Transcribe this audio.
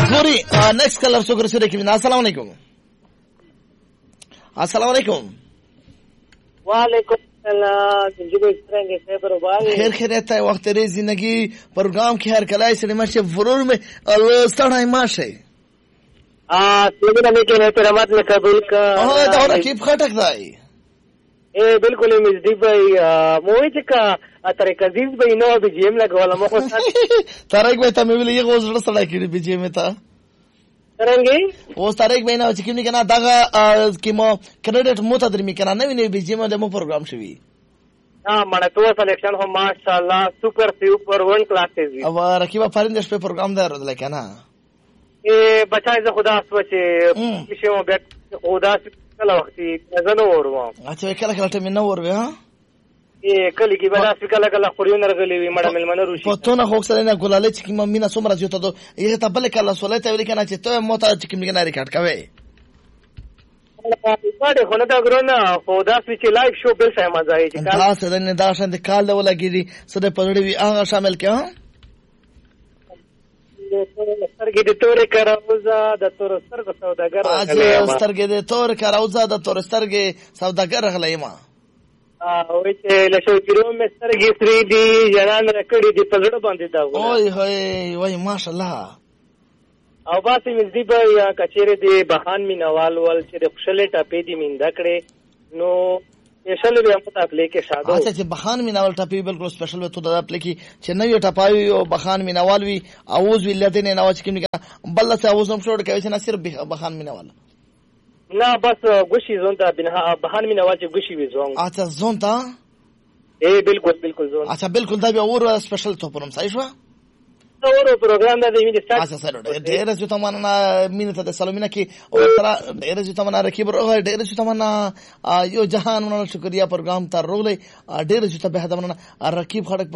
ګوري نیکست کلر څوک رسېږي کې. السلام علیکم. السلام علیکم. وعلیکم السلام. جنجبه څنګه خبر وبای؟ خیر خیریت ہے. وقت ری زندگی پروگرام کی ہر کلائی سے ماشے فرور میں سڑھائی ماشے سیدنا میں کہ احترامات میں قبول کا اور رکیب خٹک دائی بالکل مزدی بھائی موئی چکا طریق عزیز بھائی نو بی جی ایم لگوالا مخو طارق بھائی تا میں بھی یہ غوز رسل لکی بی جی ایم تا کرنگی وہ طارق بھائی نا چکیم نکنا داگا کی مو کریڈٹ موتا درمی کنا نوی نوی بی جی ایم دمو پروگرام شوی مانا تو سلیکشن ہو ماشاءاللہ سپر 1 کلاسز بھی اب رکیبہ فرندش پہ پروگرام دار رہا لیکن نا بچائے سے خدا سوچے پیشے بیٹ خدا سے کلا وقتی نزنو وروا اچھا کلا کلا ٹیم نو ور ہاں کلی کی بلا کلا کلا خوريون رغلی وی مړه ملمنه روشي پتونه خو سره نه ګلاله چې ممینا سومره جوته دو یغه تبل کلا سولې ته ویل کنه چې ته موته چې کوم نه ریکارډ کوي پاډه خو نه دا ګرونه خدا سوي لایو شو بل څه مزه ای چې کال سره نه دا شند کال له ولګي سره پړړې وی هغه شامل کړه سترګې د تور کراوزه د تور سترګو سوداګر راغلی سترګې د تور کراوزه د تور سترګې سوداګر راغلی ما وای چې له شو پیرو مې سترګې سری دي جنان رکړې دي په زړه باندې دا وای هاي وای ماشاءالله او باسي مې دی به یا کچېره دی بهان مینوال ول چې د خوشاله ټاپې دی میندا کړې نو स्पेशल भी हम ताप लेके शादो अच्छा अच्छा बखान मिनावल टपी बिल्कुल स्पेशल में तो दादा प्ले की चेन्नई टपाई और बखान मिनावल भी आवाज भी लेते ने नवाज की निका बल्ला से आवाज हम छोड़ के ना सिर्फ बखान मिनावल ना बस गुशी जोन था बिना बखान मिनावल जो गुशी भी जोन अच्छा जोन था बिल्कुल बिल्कुल जोन अच्छा बिल्कुल दा भी और स्पेशल तो परम सही हुआ और प्रोग्राम दा दी स्टार्ट अच्छा सर ढेर जो तमन्ना मिनत द सलमीना की और तरा ढेर जो तमन्ना रखीब रो ढेर जो तमन्ना यो जहान उन्होंने शुक्रिया प्रोग्राम ता रोले ढेर जो तबह तमन्ना रकीब खड़क